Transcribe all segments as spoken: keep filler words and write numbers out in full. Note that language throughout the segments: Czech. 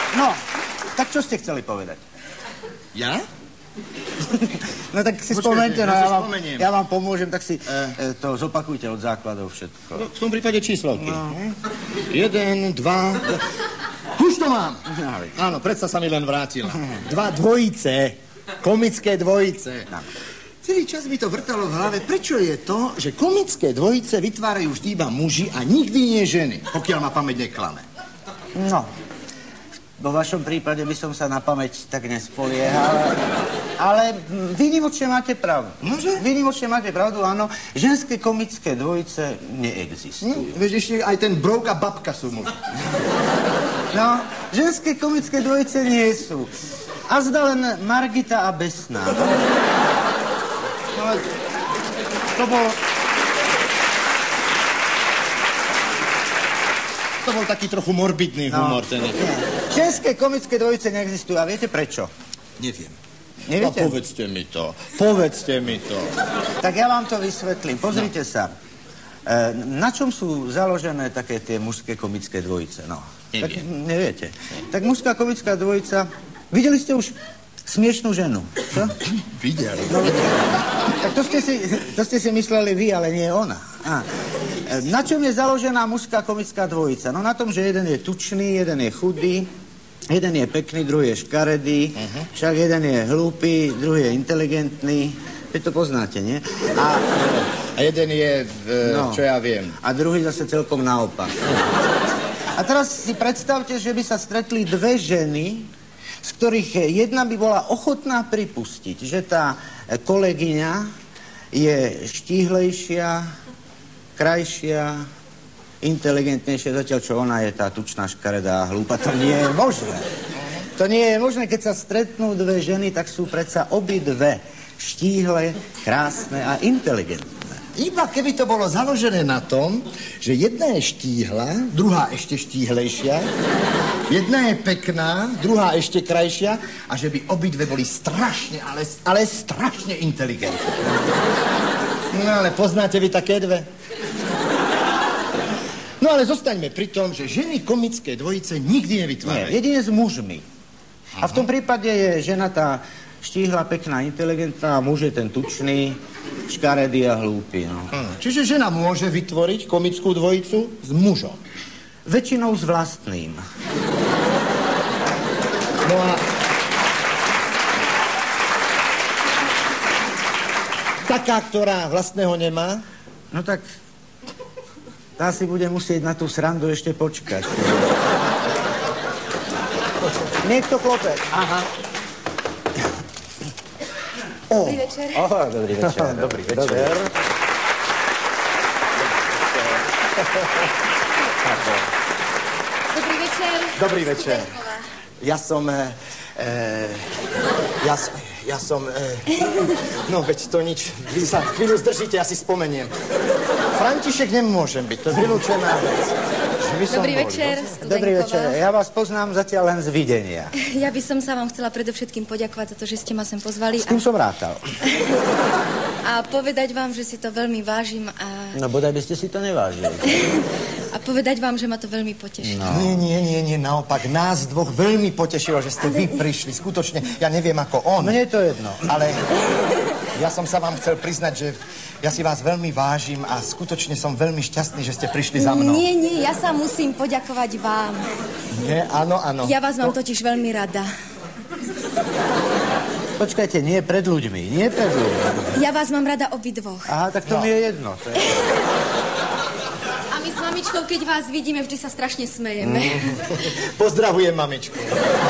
No, tak čo ste chceli povedať? Ja? No tak si Počkajte, spomeňte, no ja ja si vám, spomeniem. ja vám pomôžem, tak si Eh. e, to zopakujte od základov všetko. No, v tom prípade číslovky. No. Jeden, dva... Už to mám. Áno, predsa sa mi len vrátila. Dva dvojice. Komické dvojice. No. Celý čas mi to vrtalo v hlave. Prečo je to, že komické dvojice vytvárajú vždy iba muži a nikdy nie ženy, pokiaľ ma pamäť neklame? No, vo vašom prípade by som sa na pamäť tak nespoliehal, ale výnimočne máte pravdu. Nože? Výnimočne máte pravdu, áno. Ženské komické dvojice neexistujú. Hm, vieš, ešte aj ten brouk a babka sú muži. No, ženské komické dvojice nie sú. A zda len Margita a Besná. No, to bol... To bol taký trochu morbidný humor, no, ten. Nie. Ženské komické dvojice neexistujú. A viete prečo? Neviem. Neviete? No, povedzte mi to. Povedzte mi to. Tak ja vám to vysvetlím. Pozrite no. sa. E, na čom sú založené také tie mužské komické dvojice? No. Neviem. Tak, neviete. Tak mužská komická dvojica... Videli ste už Smiešnú ženu? Čo? Videli. No, tak to ste, si, to ste si mysleli vy, ale nie ona. A, na čom je založená mužská komická dvojica? No na tom, že jeden je tučný, jeden je chudý, jeden je pekný, druhý je škaredý, uh-huh. však jeden je hlúpy, druhý je inteligentný. Vy to poznáte, nie? A, a jeden je, v, no, čo ja viem. A druhý zase celkom naopak. A teraz si predstavte, že by sa stretli dve ženy, z ktorých jedna by bola ochotná pripustiť, že tá kolegyňa je štíhlejšia, krajšia, inteligentnejšia, zatiaľ čo ona je tá tučná, škaredá a hlúpa. To nie je možné. To nie je možné, keď sa stretnú dve ženy, tak sú predsa obidve štíhle, krásne a inteligentné. Iba keby to bolo založené na tom, že jedna je štíhla, druhá ešte štíhlejšia, jedna je pekná, druhá ešte krajšia a že by obidve boli strašne, ale, ale strašne inteligentné. No ale poznáte vy také dve? No ale zostaňme pri tom, že ženy komické dvojice nikdy nevytvárajú. Nie, jedine s mužmi. Aha. A v tom prípade je žena tá štíhla, pekná, inteligentná a muž je ten tučný, škaredý a hlúpy, no. Hmm. Čiže žena môže vytvoriť komickú dvojicu s mužom? Väčšinou s vlastným. No a... taká, ktorá vlastného nemá? No tak... tá si bude musieť na tú srandu ešte počkať. Niekto klope. Aha. Oh. Dobrý večer. Oh, dobrý večer. Dobrý večer. Dober. Dobrý večer. Dobrý večer. Ja som... E, ja, ja som... E, no, veď to nič. Vy sa chvíľu zdržíte, ja si spomeniem. František nemôžem byť, to je vylúčená vec. Dobrý večer, Studenková. Dobrý večer, ja vás poznám zatiaľ len z videnia. Ja by som sa vám chcela predovšetkým poďakovať za to, že ste ma sem pozvali. S tým a... som rátal. A povedať vám, že si to veľmi vážim a... No bodaj by ste si to nevážili. A povedať vám, že ma to veľmi potešilo. No. Nie, nie, nie, nie, naopak. Nás dvoch veľmi potešilo, že ste ale... vy prišli. Skutočne, ja neviem ako on. Mne je to jedno. Ale ja som sa vám chcel priznať, že ja si vás veľmi vážim a skutočne som veľmi šťastný, že ste prišli za mnou. Nie, nie, ja sa musím poďakovať vám. Nie, áno, áno. Ja vás mám to... totiž veľmi rada. Počkajte, nie pred ľuďmi, nie pred ľuďmi. Ja vás mám rada obidvoch. Aha, tak to no. mi je jedno. To je... A my s mamičkou, keď vás vidíme, vždy sa strašne smejeme. Mm. Pozdravujem mamičku.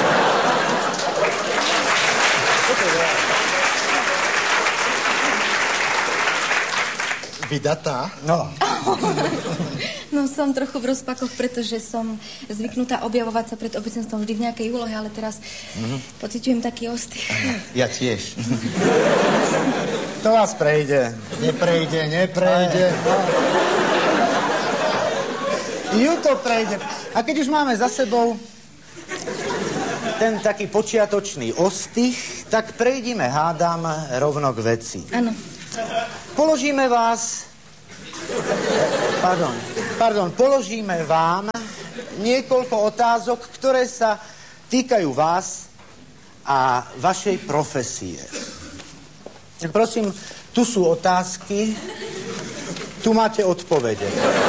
Vydatá? No. No som trochu v rozpakoch, pretože som zvyknutá objavovať sa pred obecenstvom vždy v nejakej úlohe, ale teraz mm-hmm. pociťujem taký ostych. Ja tiež. To vás prejde. Neprejde, neprejde. Ju to prejde. A keď už máme za sebou ten taký počiatočný ostych, tak prejdime, hádam, rovno k veci. Áno. Položíme vás... Pardon, pardon, položíme vám niekoľko otázok, ktoré sa týkajú vás a vašej profesie. Tak prosím, tu sú otázky, tu máte odpovede.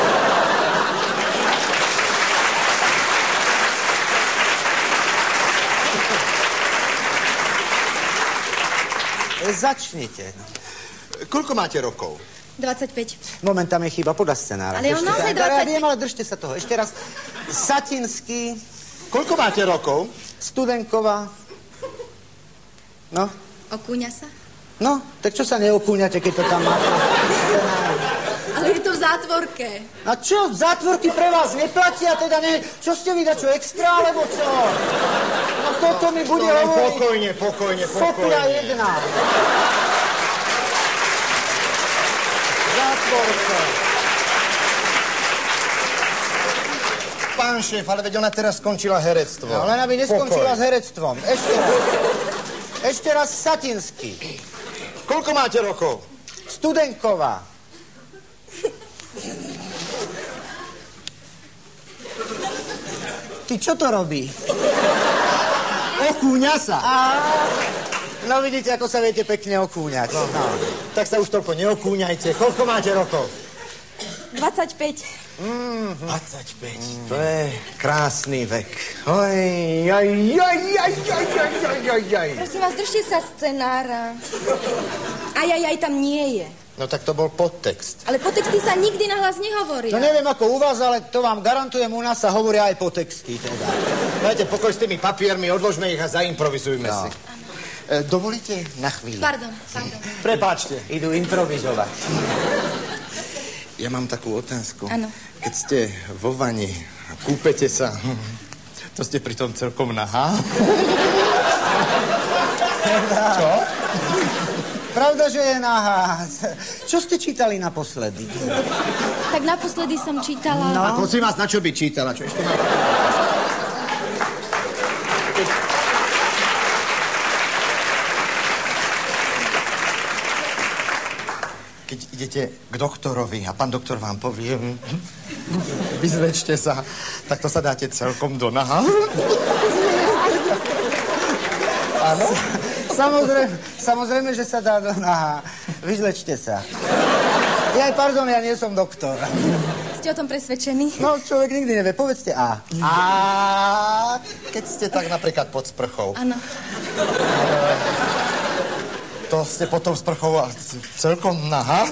Začnite. Koľko máte rokov? dvadsaťpäť. Moment, tam je chyba podľa scenára. Ale on naozaj dvadsaťpäť. Ja dvadsaťpäť. viem, ale držte sa toho. Ešte raz. Satinský. Koľko máte rokov? Studenková. No? Okúňa sa? No, tak čo sa neokúňate, keď to tam máte? Scenár. Ale je to v zátvorke. A čo, zátvorky pre vás neplatia, teda ne... Čo ste vy, čo extra, alebo čo? No toto mi bude No, hovoriť... pokojne, pokojne, Sopra pokojne. jedna. Zátvorka. Pán šéf, ale veď ona teraz skončila herectvo. No, len aby neskončila Pokoj. s herectvom. Ešte raz. Ešte raz Satinský. Koľko máte rokov? Studenková. Ty, čo to robí? Okúňa sa. A... No vidíte, ako sa viete pekne okúňať. No, no. Tak sa už toľko neokúňajte. Koľko máte rokov? dvadsaťpäť. Mm, dvadsaťpäť. Mm. To je krásny vek. Oj, aj, aj, aj, aj, aj, aj, aj, aj. Prosím vás, držte sa scenára. Aj, aj, aj tam nie je. No tak to bol podtext. Ale podtexty sa nikdy nahlas nehovoria. No neviem ako u vás, ale to vám garantujem, u nás sa hovoria aj po texty. Teda. Dajte pokoj s tými papiermi, odložme ich a zaimprovizujme No. si. E, dovolíte na chvíľu? Pardon, pardon. Prepáčte. Idú improvizovať. Ja mám takú otázku. Áno. Keď ste vo vani a kúpete sa, to ste pritom celkom nahá? Čo? Pravda, že je nahá. Čo ste čítali naposledy? Tak naposledy som čítala... No. A prosím vás, na čo by čítala? Čo ešte má... Keď idete k doktorovi a pán doktor vám povie, vyzlečte sa, tak to sa dáte celkom do naha. Áno? Samozrejme, samozrejme, že sa dá do nahá. Vyzlečte sa. Ja aj, pardon, ja nie som doktor. Ste o tom presvedčení? No, človek nikdy nevie. Povedzte A. A keď ste tak napríklad pod sprchou, Áno. to ste potom sprchou a celkom nahá?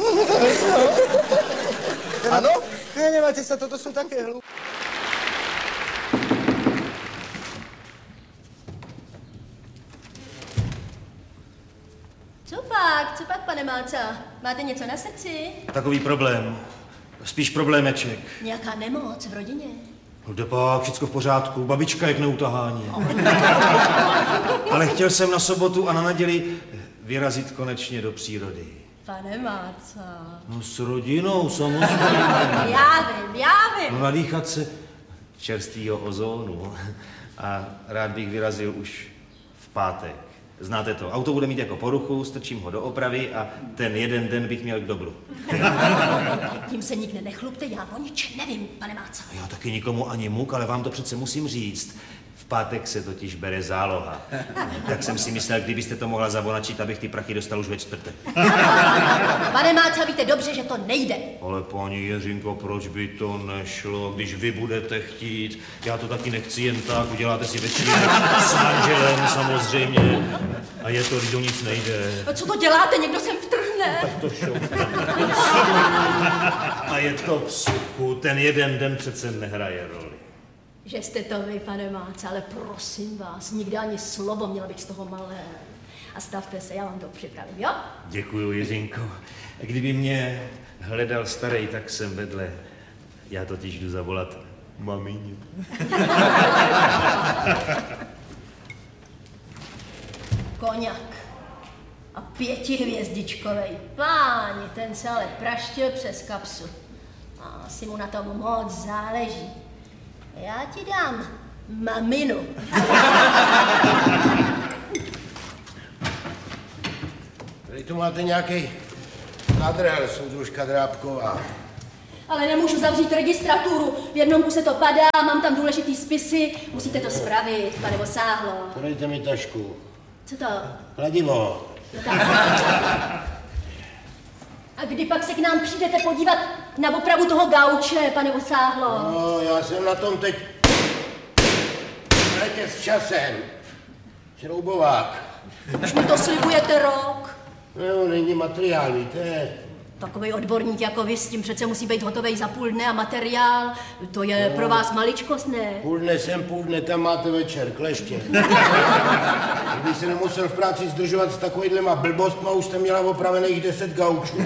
Áno? Nie, nemáte sa, toto sú také hlúpe. Co pak, co pak, pane Máca? Máte něco na srdci? Takový problém. Spíš problémeček. Nějaká nemoc v rodině? Jde pak, všecko v pořádku. Babička je k neutahání. Ale chtěl jsem na sobotu a na neděli vyrazit konečně do přírody. Pane Máca. No s rodinou, samozřejmě. Já vím, já vím. No nadýchat se čerstvýho ozónu. A rád bych vyrazil už v pátek. Znáte to, auto bude mít jako poruchu, strčím ho do opravy a ten jeden den bych měl k dobru. Tím se nikde nechlupte, já o nič nevím, pane Máca. Já taky nikomu ani muk, ale vám to přece musím říct. V pátek se totiž bere záloha. Tak jsem si myslel, kdybyste to mohla zavonačit, abych ty prachy dostal už ve čtvrtek. Pane Máca, víte dobře, že to nejde. Ale paní Jiřinko, proč by to nešlo, když vy budete chtít? Já to taky nechci jen tak, uděláte si večírek s manželem samozřejmě. A je to, když o nic nejde. A co to děláte? Někdo sem vtrhne. Tak to šoupne. A je to v suchu, ten jeden den přece nehraje roli. Že jste to vy, pane Máca, ale prosím vás, nikdy ani slovo, měla bych z toho malé. A stavte se, já vám to připravím, jo? Děkuju, Jiřinko. Kdyby mě hledal starý, tak jsem vedle. Já totiž jdu zavolat mamině. Koňak. A pětihvězdičkovej. Páni, ten se ale praštil přes kapsu. A asi mu na tom moc záleží. Já ti dám maminu. Tady tu máte nějaký nadrel, soudružka Drábková. Ale nemůžu zavřít registraturu. V jednom kuse to padá, mám tam důležitý spisy. Musíte to spravit, pane Vosáhlo. Podejte mi tašku. Co to? Kladivo. No tak. A kdy pak se k nám přijdete podívat na opravu toho gauče, pane Vosáhlo? No, já jsem na tom teď... Hrajte s časem. Šroubovák. Už mi to slibujete rok. No, není materiál, víte. Takovej odborník jako vy, s tím přece musí být hotovej za půl dne a materiál, to je no. pro vás maličkost, ne? Půl dne sem, půl dne tam máte večer, kleště. Kdyby se nemusel v práci zdržovat s takovýhlema blbostma, už jste měla opravených deset gaučů.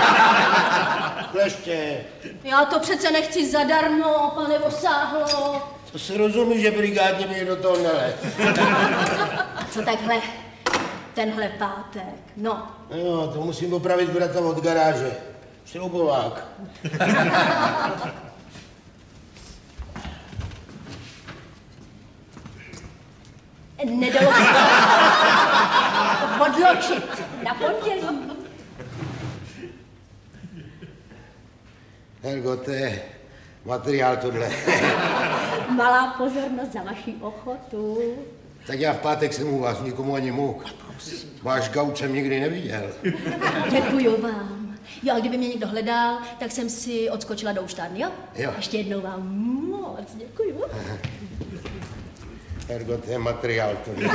Kleště. Já to přece nechci zadarmo, pane Vosáhlo. To se rozumí, že brigádně mi do toho nelez. A co takhle? Tenhle pátek, no. Jo, to musím opravit vrata od garáže. Šroubovák. Nedalo by se odločit na pondělí. Hergo, to je materiál tohle. Malá pozornost za vaši ochotu. Tak já v pátek jsem u vás nikomu ani můk. Váš gauč jsem nikdy neviděl. Děkuju vám. Jo, a kdyby mě někdo hledal, tak jsem si odskočila do úštárny, jo? Jo. Ještě jednou vám moc děkuju. Ergo, to je materiál tohle.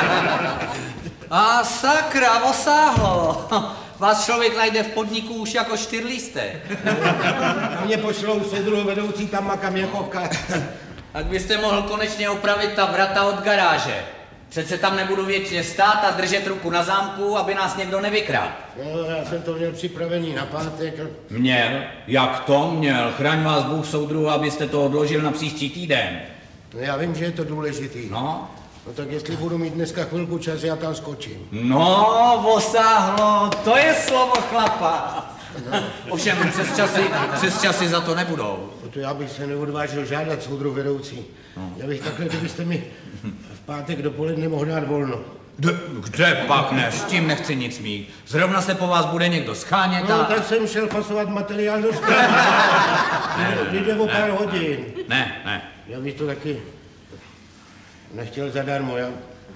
A sakra, Vosáhlo. Vás člověk najde v podniku už jako čtyřlistek. A mě pošlou soudruhu vedoucí tam makam jako kat. Tak byste mohl konečně opravit ta vrata od garáže. Přece tam nebudu věčně stát a držet ruku na zámku, aby nás někdo nevykradl. No, já jsem to měl připravený na pátek. Měl? Jak to měl? Chraň vás Bůh, soudruhu, abyste to odložil na příští týden. No, já vím, že je to důležitý. No? No tak jestli budu mít dneska chvilku čas, já tam skočím. No, Vosáhlo, to je slovo chlapa. No. Ovšem přes časy, přes časy za to nebudou. To já bych se neodvážil žádat soudruh vedoucí. No. Já bych takhle, kdybyste mi v pátek dopoledne mohl dát volno. De, kde pak ne, s tím nechci nic mít. Zrovna se po vás bude někdo schánět a... No, tak jsem šel pasovat materiál do skladu. Jde o pár hodin. Ne, ne. Já bych to taky nechtěl zadarmo, já...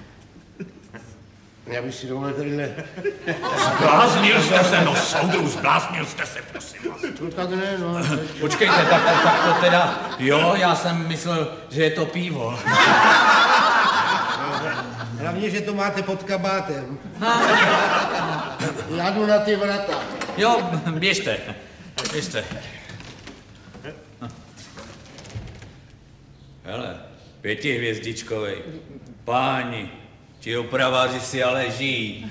Já bych si dovolil tadyhle... Zbláznil jste se, no soudruh, zbláznil jste se, prosím vás. No tak ne, no. Počkejte, tak, tak, tak to teda... Jo, já jsem myslel, že je to pivo. Hlavně, že to máte pod kabátem. Já jdu na ty vrata. Jo, běžte, běžte. Hele, pětihvězdičkovej, páni, ti opraváři si ale žijí.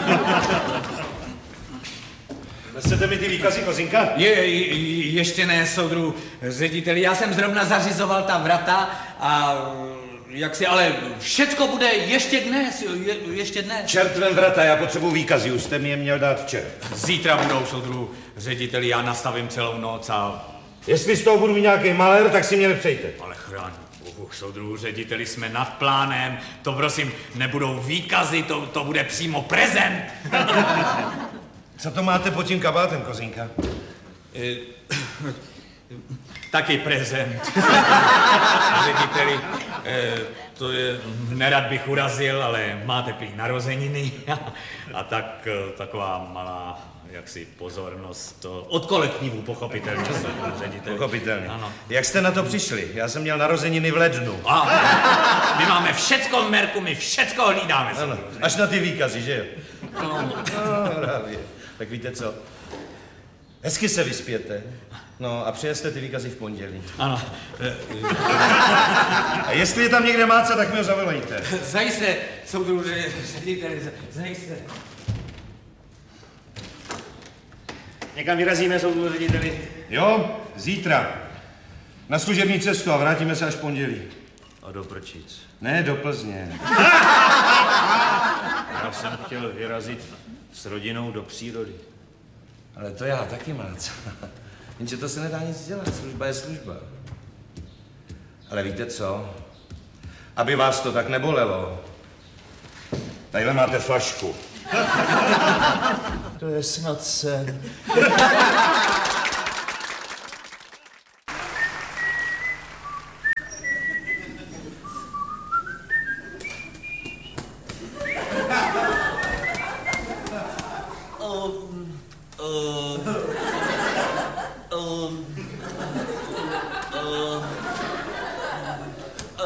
Nesete mi ty výkazy, Kozinka? Je, je, ještě ne, soudruh řediteli, já jsem zrovna zařizoval ta vrata a jak si, ale všecko bude ještě dnes, je, ještě dnes. Čertvem vrata, já potřebuji výkazy, už jste mi je měl dát včera. Zítra budou, soudruh řediteli, já nastavím celou noc a... Jestli z toho budu mít nějaký malér, tak si mě nepřejte. Ale chráň Bůh, soudruhu řediteli, jsme nad plánem, to prosím, nebudou výkazy, to, to bude přímo prezent. Co to máte pod tím kabátem, Kozinka? E, taky prezent. Řediteli, e, to je, nerad bych urazil, ale máte prý narozeniny a tak taková malá jaksi pozornost od kolektivu, pochopitelně, řediteli. Pochopitelně. Ano. Jak jste na to přišli? Já jsem měl narozeniny v lednu. A, my máme všecko v merku, my všecko hlídáme. Ano, až na ty výkazy, že jo? No. No, právě. Tak víte co? Hezky se vyspěte. No a přineste ty výkazy v pondělí. Ano. A jestli je tam někde máca, tak mi ho zavolejte. Zajisté, soudruhu řediteli, zajisté. Někam vyrazíme, soudruhu řediteli? Jo, zítra. Na služební cestu a vrátíme se až v pondělí. A do Prčic? Ne, do Plzně. Já jsem chtěl vyrazit s rodinou do přírody. Ale to já taky, mác. Jenže to se nedá nic dělat, služba je služba. Ale víte co? Aby vás to tak nebolelo. Tadyhle máte flašku. To je snad sen.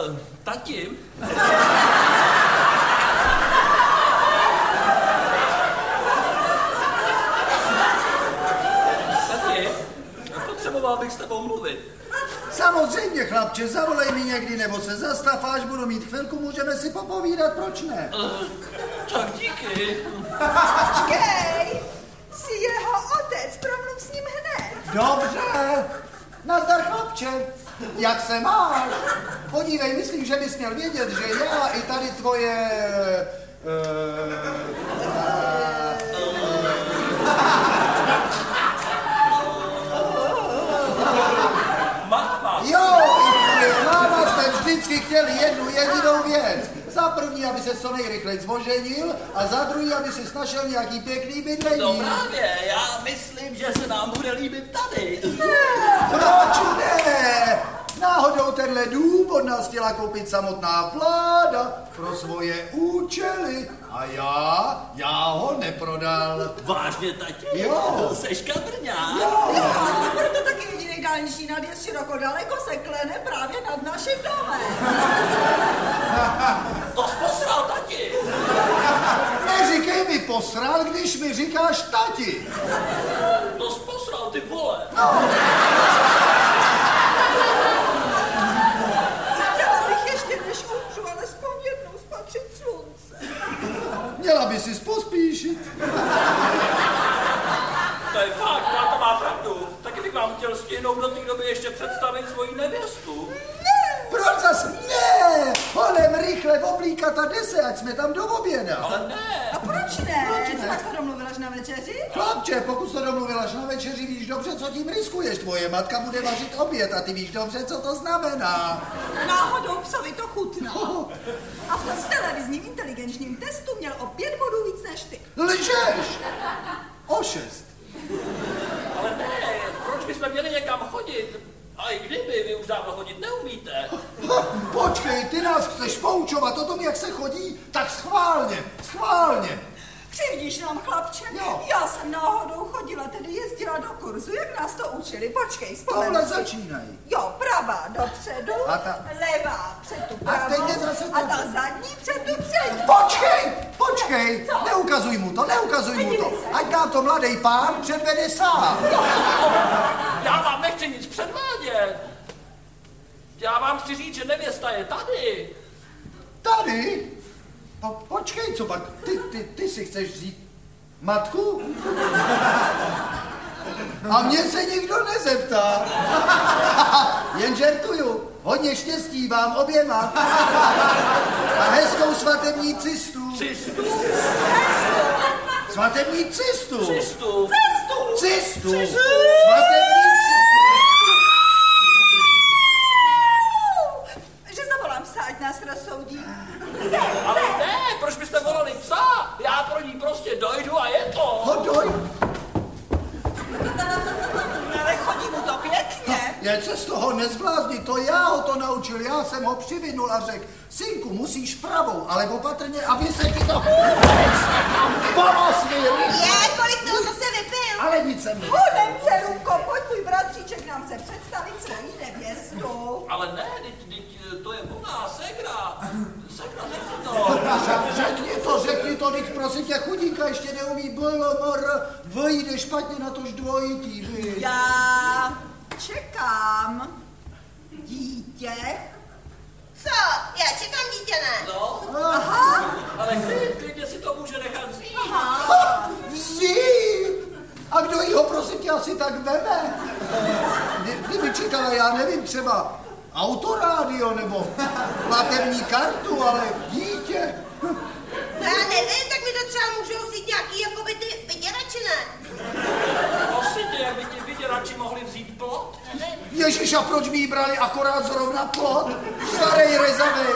Uh, tati? Tati, potřeboval bych s tebou mluvit. Samozřejmě, chlapče, zavolej mi někdy nebo se zastav, až budu mít chvilku, můžeme si popovídat, proč ne? Uh, tak díky. Počkej, jsi jeho otec, promluv s ním hned. Dobře, nazdar, chlapče, jak se máš? Podívej, myslím, že bys měl vědět, že já i tady tvoje... Uh, Máma. Jo, i tvoje máma jsme vždycky chtěli jednu jedinou věc. Za první, aby se co nejrychleji zvoženil a za druhý, aby si snašel nějaký pěkný bydlení. No právě, já myslím, že se nám bude líbit tady. Proč ne? Náhodou tenhle dům od nás chtěla koupit samotná vláda pro svoje účely. A já, já ho neprodal. Vážně, tati? Jo. Seš kabrňák? Jo. Jo, proto taky jediný dálniční nadjezd široko daleko se klene právě nad naším domem. To jsi posral, tati. Neříkej mi posral, když mi říkáš tati. To jsi posral, ty vole. No. Chtěla bych ještě, než umřu, alespoň jednou spatřit slunce. Měla by si pospíšit. To je fakt, táta má pravdu. Taky bych vám chtěl stihnout do té doby ještě představit svoji nevěstu. Proč zas ne? Honem rychle oblíkat a dese, ať jsme tam do oběda. Ale ne. A proč ne? Proč ne? Tak se domluvila na večeři? Chlapče, pokud se domluvila na večeři, víš dobře, co tím riskuješ. Tvoje matka bude vařit oběd a ty víš dobře, co to znamená. Náhodou psovi to chutná. A v televizním inteligenčním testu měl o pět bodů víc než ty. Lžeš! O šest. Ale ne, proč bychom měli někam chodit? A i kdyby, vy už dávno chodit neumíte. Počkej, ty nás chceš poučovat o tom, jak se chodí? Tak schválně, schválně. Křivdíš nám, chlapče? Jo. Já jsem náhodou chodila, tedy jezdila do kurzu, jak nás to učili. Počkej, vzpomeň Tohle si. začínaj. Jo, pravá dopředu, A ta- levá před tu A teď pravou je zase to- a ta zadní před tu přední. Počkej, počkej, Co? neukazuj mu to, neukazuj mu to. Podívej se. Ať nám to mladý pán předvede sám. Já vám nechci nic předvádět. Já vám chci říct, že nevěsta je tady. Tady? Po, počkej, co pak? Ty, ty, ty si chceš vzít matku? A mě se nikdo nezeptá. Jen žertuju. Hodně štěstí vám oběma. A hezkou svatební cistu. Cistu. Svatební cistu. Cistu. Cestu! Cistu. Cistu. Svatební cistu. Že zavolám psa, ať nás rozsoudí. Ale ne, proč byste volali psa? Já pro ní prostě dojdu a je to. Hodoj. Ale chodí mu to pěkně. Jen se z toho nezblázni, to já ho to naučil, já jsem ho přivinul a řekl, synku, musíš pravou, ale opatrně, aby se ti to... Pomozný, Je, kolik toho zase vypil? ale nic se mi... Honem, dcerůvko, pojď, můj bratříček nám chce představit svoji nevěstu. Ale ne, teď, teď, to je ona, segra. Segra, řekni to. Řekni to, řekni to, teď prosím tě, chudinka ještě neumí blmr, vyjde špatně na tož dvojitý, vy. Já čekám dítě. Co? Já čekám dítě, ne? No, Aha, ale klid, klidně si to může nechat vzít. aha. Vzít! A kdo jí ho, prosím tě, asi tak veme? Kdy- Kdyby čekala, já nevím, třeba autorádio nebo platební kartu, ale dítě. No já nevím, tak mi to třeba můžou vzít nějaký jakoby ty vyděrači, ne? Prosím tě, jak by ti vyděrači mohli vzít plot? Ježiš, a proč by jí brali akorát zrovna plot? Starej rezavej.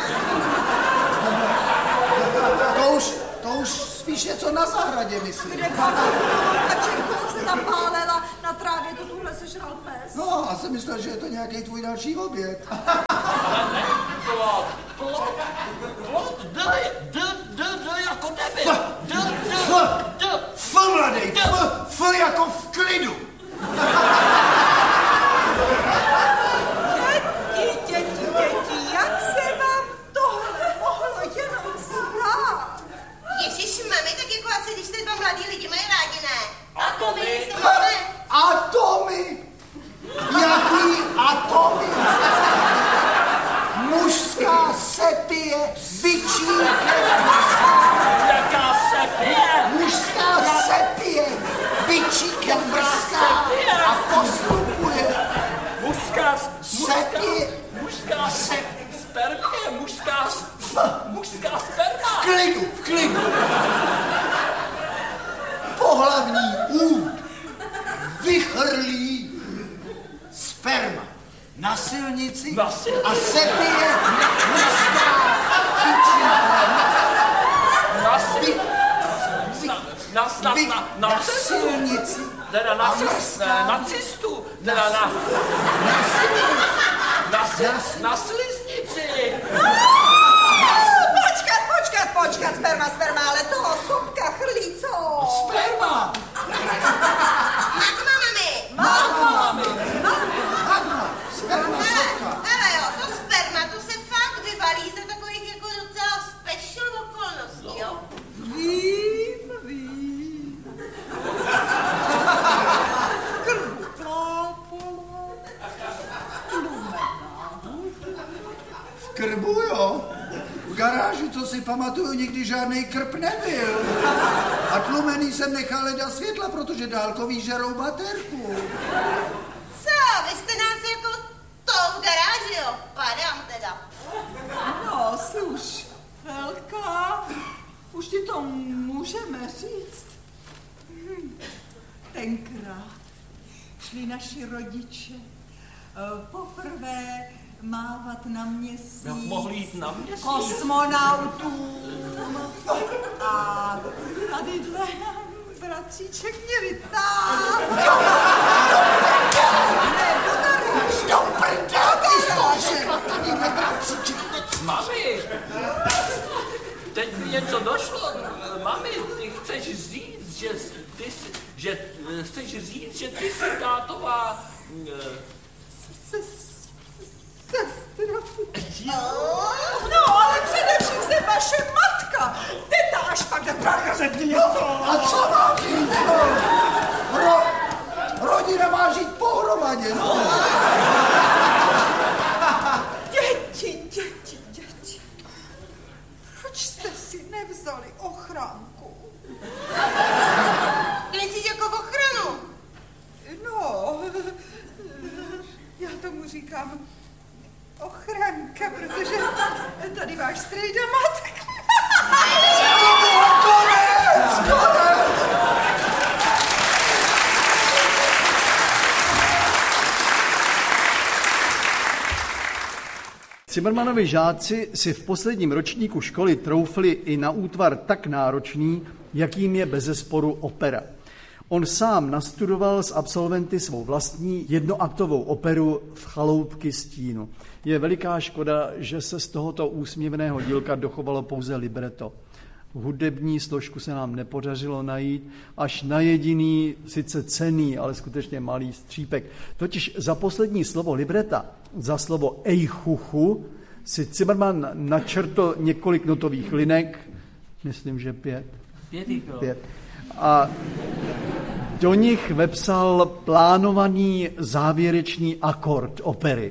To už, to už spíš něco na zahradě, myslím. Kde pak kačenku, co se zapálela na trávě, to tuhle sežral pes. No, a jsem myslel, že je to nějaký tvůj další oběd. Ale ne, plot, plot, plot, d, d, d, d jako debil. D, d, d. F, mladej, F, F jako v klidu. Děti, děti, děti, jak sepie bičíkem. Jaká sepie? Mužská sepie bičíkem brská a postupuje. Mužská... Sepie. Mužská sepie. Sperma je mužská... Mužská sperma. V klidu, v klidu. Pohlavní úd vychrlí sperma na silnici, na silnici. A sepie mužská bičíkem. Na silnici. Na, na, na, na, na, na silnici. Teda na, na, na cistu. Teda na... Na silnici. Na, si, na sliznici. Počkat, počkat, počkat, sperma, sperma, ale toho supka chrlí co? Sperma. Magma, mami. Magma, mami. Magma. Sperma, supka. Ale jo, to sperma, to se fakt vyvalí za takových jako docela special okolností, jo? Vím, vím. Krutá pole. V krbu, jo? V garáži, co si pamatuju, nikdy žádnej krb nebyl. A tlumený jsem nechal leda světla, protože dálkový žerou baterku. Co, vy jste nás jako to v garáži, jo? Padám teda. No, sluš, Velká, už ti to můžeme říct. Hm. Tenkrát šli naši rodiče uh, poprvé mávat na měsíc. Jak mohli jít na měsíc? Kosmonautům. A tadyhle bratříček mě vytáhl. Ne, do garáže. Do prdel, ty jsi to řekla, tadyhle bratříček. Mami, teď mi něco došlo. Mami, ty chceš říct, že ty jsi, že chceš říct, že ty jsi tátová... Sestra. No, ale především se vaše matka. Teta až pak tak řekni něco. A co mám říct, no? Ro, rodina má žít pohromadě, no. Děti, děti, děti. Proč jste si nevzali ochránku? Myslíš jako ochranu? No, já tomu říkám ochránka, protože tady váš strejda matka. Konec, konec. Cimrmanovi žáci si v posledním ročníku školy troufli i na útvar tak náročný, jakým je bezesporu opera. On sám nastudoval s absolventy svou vlastní jednoaktovou operu V chaloupky stínu. Je veliká škoda, že se z tohoto úsměvného dílka dochovalo pouze libreto. Hudební složku se nám nepodařilo najít, až na jediný, sice cenný, ale skutečně malý střípek. Totiž za poslední slovo libreta, za slovo ejchuchu, si Zimmermann načrtl několik notových linek, myslím, že pět. Pět jich bylo. Pět. A do nich vepsal plánovaný závěrečný akord opery.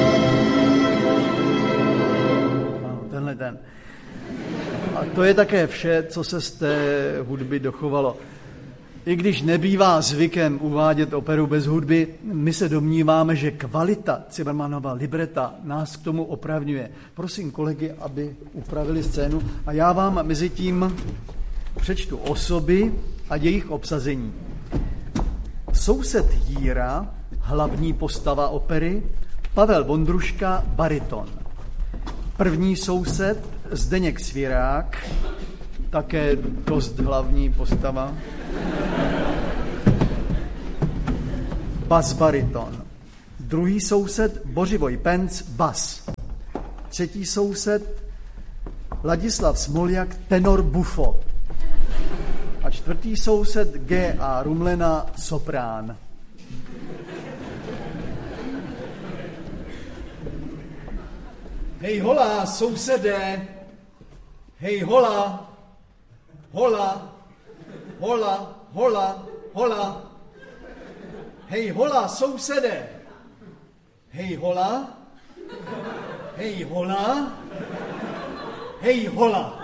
Ano, tenhle ten. A to je také vše, co se z té hudby dochovalo. I když nebývá zvykem uvádět operu bez hudby, my se domníváme, že kvalita Zimmermannova libreta nás k tomu opravňuje. Prosím kolegy, aby upravili scénu a já vám mezi tím přečtu osoby a jejich obsazení. Soused Jíra, hlavní postava opery, Pavel Vondruška, bariton. První soused Zdeněk Svěrák, také dost hlavní postava. Bas bariton. Druhý soused Bořivoj Penc, bas. Třetí soused Ladislav Smoljak, tenor bufo. A čtvrtý soused G A Rumlena, soprán. Hej hola, sousedé! Hej hola! Hola! Hola! Hola! Hola! Hej hola, sousedé! Hej hola! Hej hola! Hej, hola!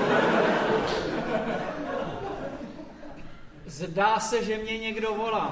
Zdá se, že mě někdo volá.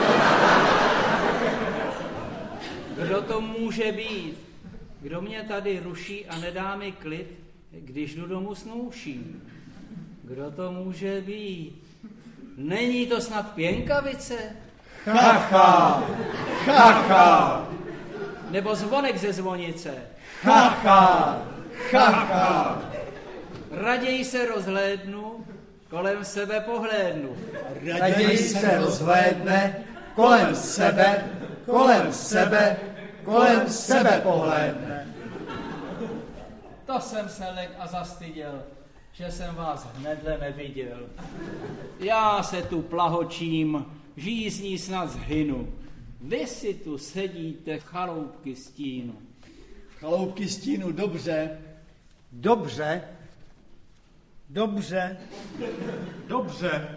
Kdo to může být? Kdo mě tady ruší a nedá mi klid, když jdu domů snouším? Kdo to může být? Není to snad Pěnkavice? Chacha! Chacha! Nebo zvonek ze zvonice? Chacha! Chacha! Raději se rozhlédnu, kolem sebe pohlédnu. Raději se rozhlédne, kolem sebe, kolem sebe, kolem sebe pohlédne. To jsem se lek a zastyděl, že jsem vás hnedle neviděl. Já se tu plahočím, žízní snad zhynu. Vy si tu sedíte v chaloupky stínu. Chaloupky stínu, dobře. Dobře. Dobře. Dobře.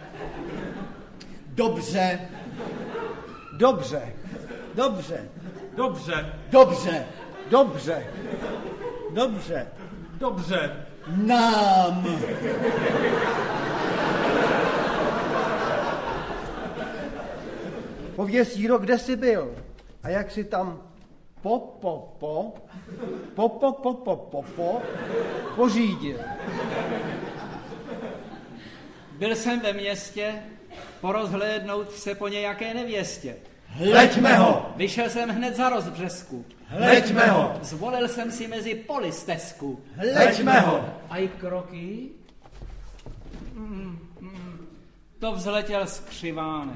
Dobře. Dobře. Dobře. Dobře. Dobře. Dobře. Dobře. Dobře. Nám. Pověz, Jiro, kde jsi byl? A jak jsi tam po, po, po, po, po, po, po, po, po, pořídil? Byl jsem ve městě porozhlédnout se po nějaké nevěstě. Hleďme ho! Vyšel jsem hned za rozbřesku. Hleďme ho! Zvolil jsem si mezi poli stezku. Hleďme ho! A i kroky? Mm, mm, to vzletěl skřivánek.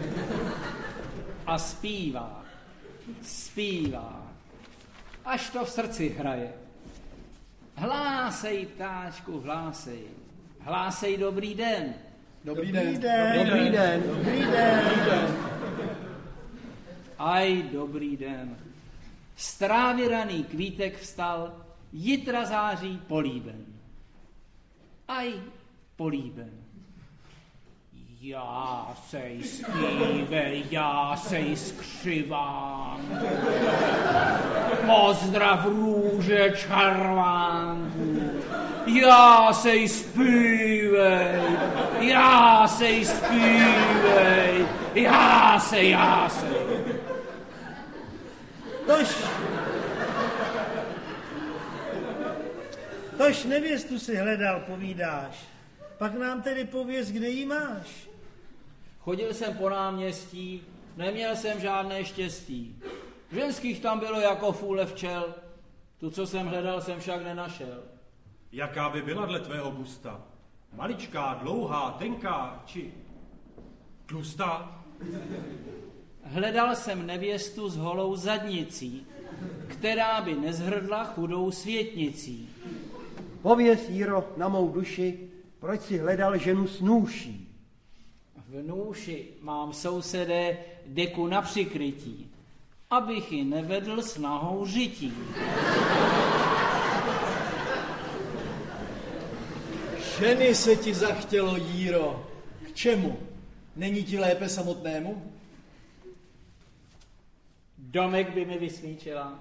A zpívá, zpívá, až to v srdci hraje. Hlásej, ptáčku, hlásej. Hlásej dobrý den. Dobrý den. Dobrý den. Dobrý den. Dobrý den. Aj, dobrý den. Z trávy raný kvítek vstal, jitra září políben. Aj, políben. Já sej zpívej, já sej skřiván. Pozdrav růže čarvánku. Já sej zpívej, já sej zpívej, já sej, já sej. Tož, tož nevěstu si hledal, povídáš. Pak nám tedy pověz, kde jí máš. Chodil jsem po náměstí, neměl jsem žádné štěstí. Ženských tam bylo jako fůle včel, tu, co jsem hledal, jsem však nenašel. Jaká by byla dle tvého gusta? Maličká, dlouhá, tenká, či tlustá? Hledal jsem nevěstu s holou zadnicí, která by nezhrdla chudou světnicí. Pověz, Jiro, na mou duši, proč si hledal ženu s nůší? V nůši mám sousedé deku na přikrytí, abych ji nevedl s nahou žití. Ženy se ti zachtělo, Jíro. K čemu? Není ti lépe samotnému? Domek by mi vysmíčila.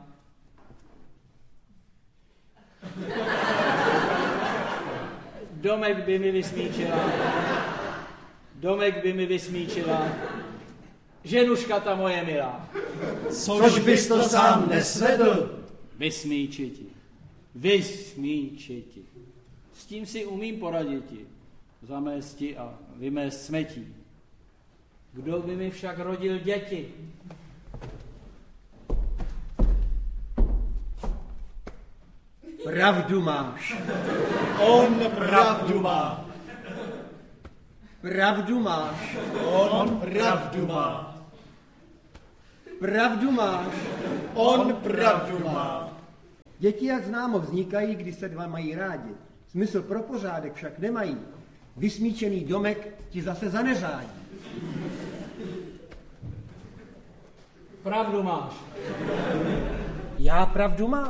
Domek by mi vysmíčila. Domek by mi vysmíčila. Ženuška ta moje milá. Což bys to sám nesvedl? Vysmíčiti. Vysmíčiti. S tím si umím poraditi. Zamésti a vymést smetí. Kdo by mi však rodil děti? Pravdu máš. On pravdu má. Pravdu máš. On pravdu má. Pravdu máš. On pravdu má. Děti, jak známo, vznikají, když se dva mají rádi. Smysl pro pořádek však nemají. Vysmíčený domek ti zase zaneřádí. Pravdu máš. Já pravdu mám.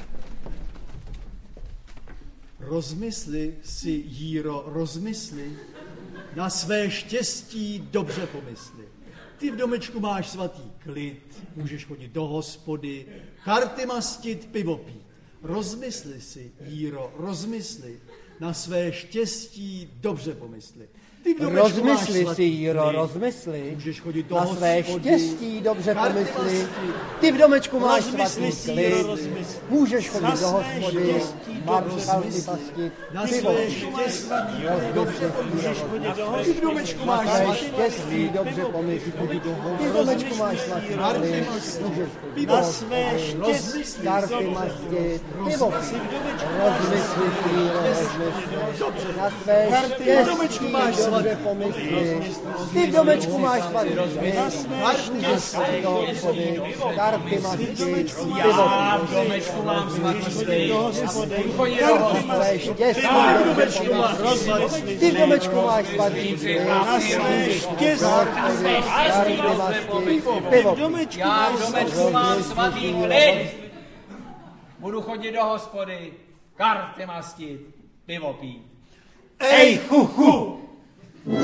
Rozmysli si, Jíro, rozmysli. Na své štěstí dobře pomysli. Ty v domečku máš svatý klid, můžeš chodit do hospody, karty mastit, pivo pít. Rozmysli si, Jíro, rozmysli. Na své štěstí dobře pomysli. Ty v domečku Rozmysli máš si, Jíro, klid. rozmysli. Můžeš chodit do na své hospody. štěstí dobře Karty pomysli. masti. Ty v domečku máš Rozmysli svatý si, klid. Jíro, rozmysli. Můžeš chodit Na do své hospody. štěstí Máš dobře karty rozmysli. mastit. Na Ty své vole. štěstí dobře pomůžeš chodit do hospody. Ty v domečku Na máš své svatý štěstí dobře pomysli. Ty v domečku máš svatý klid. Můžeš chodit do Na své hospody. štěstí Karty mastit. Ty vole. Rozmysli si, Jíro, rozmysli. Na své V domečku štěstí máš dobře svatý pomysli. Ty v domečku máš svatý klid. Můžeš chodit do hospody. Karty mastit. Já v domečku mám svatý klid. Chodí do hospody. Štěstí dobře. Ty v domečku máš svatý klid. Na své štěstí. Pivo. Já v domečku mám svatý klid. Budu chodit do hospody, karty mastit, pivo pít. Ej, chuchu!